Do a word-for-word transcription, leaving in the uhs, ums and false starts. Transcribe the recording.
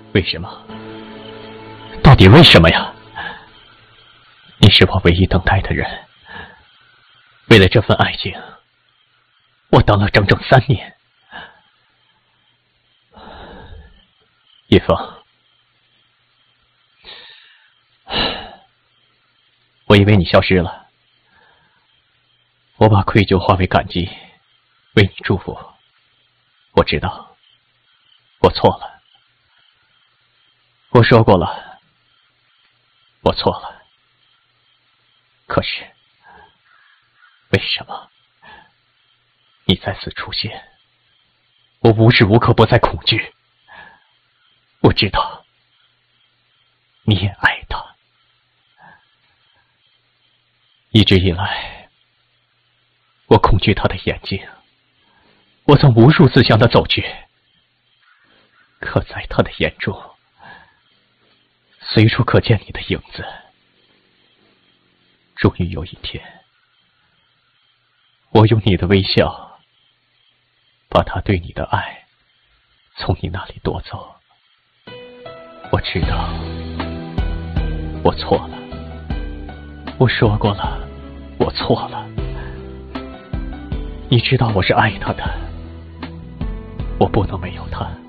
为什么？到底为什么呀？你是我唯一等待的人，为了这份爱情，我等了整整三年。叶枫，我以为你消失了，我把愧疚化为感激，为你祝福。我知道，我错了。我说过了，我错了。可是，为什么你再次出现，我无时无刻不在恐惧？我知道，你也爱他。一直以来，我恐惧他的眼睛，我曾无数次向他走去，可在他的眼中，随处可见你的影子。终于有一天，我用你的微笑，把他对你的爱从你那里夺走。我知道，我错了。我说过了，我错了。你知道我是爱他的，我不能没有他。